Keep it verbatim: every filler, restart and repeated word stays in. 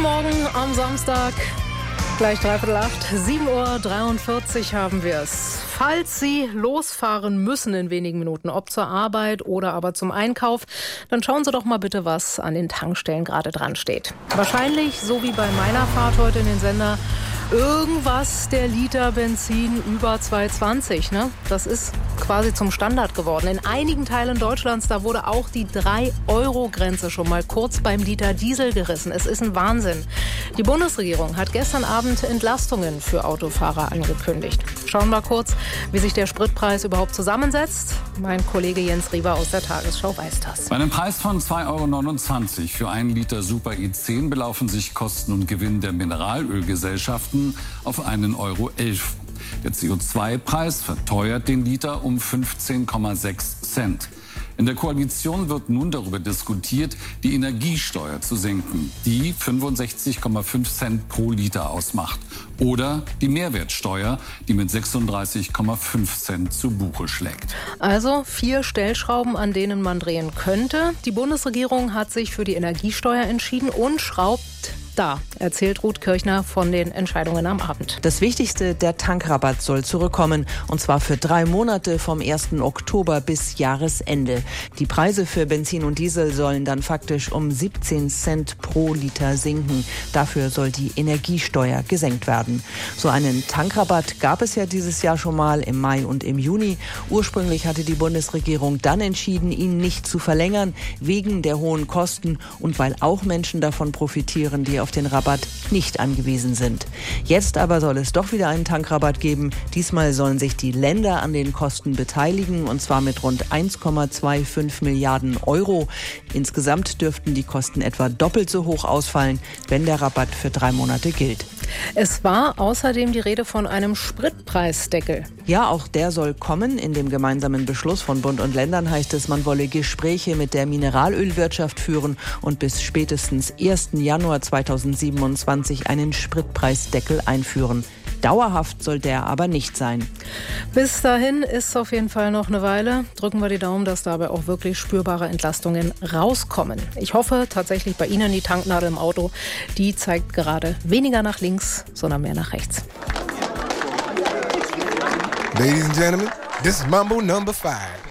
Morgen am Samstag, gleich dreiviertel acht, sieben Uhr dreiundvierzig haben wir es. Falls Sie losfahren müssen in wenigen Minuten, ob zur Arbeit oder aber zum Einkauf, dann schauen Sie doch mal bitte, was an den Tankstellen gerade dran steht. Wahrscheinlich, so wie bei meiner Fahrt heute in den Sender, irgendwas der Liter Benzin über zwei zwanzig, ne? Das ist quasi zum Standard geworden. In einigen Teilen Deutschlands, da wurde auch die drei Euro Grenze schon mal kurz beim Liter Diesel gerissen. Es ist ein Wahnsinn. Die Bundesregierung hat gestern Abend Entlastungen für Autofahrer angekündigt. Schauen wir mal kurz, wie sich der Spritpreis überhaupt zusammensetzt. Mein Kollege Jens Rieber aus der Tagesschau weiß das. Bei einem Preis von zwei Euro neunundzwanzig für einen Liter Super I zehn belaufen sich Kosten und Gewinn der Mineralölgesellschaften auf einen Euro elf. Der C O zwei Preis verteuert den Liter um fünfzehn Komma sechs Cent. In der Koalition wird nun darüber diskutiert, die Energiesteuer zu senken, die fünfundsechzig Komma fünf Cent pro Liter ausmacht. Oder die Mehrwertsteuer, die mit sechsunddreißig Komma fünf Cent zu Buche schlägt. Also vier Stellschrauben, an denen man drehen könnte. Die Bundesregierung hat sich für die Energiesteuer entschieden und schraubt da, erzählt Ruth Kirchner von den Entscheidungen am Abend. Das Wichtigste, der Tankrabatt soll zurückkommen. Und zwar für drei Monate vom ersten Oktober bis Jahresende. Die Preise für Benzin und Diesel sollen dann faktisch um siebzehn Cent pro Liter sinken. Dafür soll die Energiesteuer gesenkt werden. So einen Tankrabatt gab es ja dieses Jahr schon mal im Mai und im Juni. Ursprünglich hatte die Bundesregierung dann entschieden, ihn nicht zu verlängern, wegen der hohen Kosten und weil auch Menschen davon profitieren, die auf den Rabatt nicht angewiesen sind. Jetzt aber soll es doch wieder einen Tankrabatt geben. Diesmal sollen sich die Länder an den Kosten beteiligen, und zwar mit rund eins Komma fünfundzwanzig Milliarden Euro. Insgesamt dürften die Kosten etwa doppelt so hoch ausfallen, wenn der Rabatt für drei Monate gilt. Es war außerdem die Rede von einem Spritpreisdeckel. Ja, auch der soll kommen. In dem gemeinsamen Beschluss von Bund und Ländern heißt es, man wolle Gespräche mit der Mineralölwirtschaft führen und bis spätestens ersten Januar zweitausendsiebenundzwanzig einen Spritpreisdeckel einführen. Dauerhaft soll der aber nicht sein. Bis dahin ist auf jeden Fall noch eine Weile. Drücken wir die Daumen, dass dabei auch wirklich spürbare Entlastungen rauskommen. Ich hoffe tatsächlich bei Ihnen, die Tanknadel im Auto, die zeigt gerade weniger nach links, sondern mehr nach rechts. Ladies and gentlemen, this is Mambo number five.